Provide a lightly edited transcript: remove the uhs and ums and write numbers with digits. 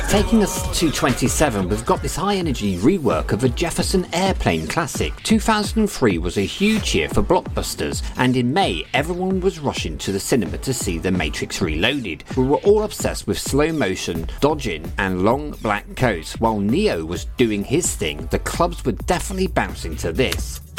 Taking us to 27, we've got this high-energy rework of a Jefferson Airplane classic. 2003 was a huge year for blockbusters, and in May, everyone was rushing to the cinema to see The Matrix Reloaded. We were all obsessed with slow motion, dodging, and long black coats. While Neo was doing his thing, the clubs were definitely bouncing to this.